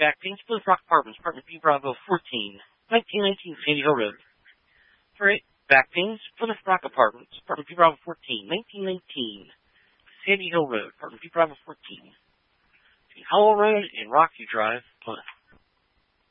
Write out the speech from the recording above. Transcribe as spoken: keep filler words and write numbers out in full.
back page, Plymouth Rock Apartments, apartment B Bravo fourteen, nineteen nineteen Sandy Hill Road. For it, back page, Plymouth Rock Apartments, apartment B Bravo fourteen, nineteen nineteen Sandy Hill Road, apartment B Bravo fourteen. Between Howell Road and Rockview Drive, Plymouth.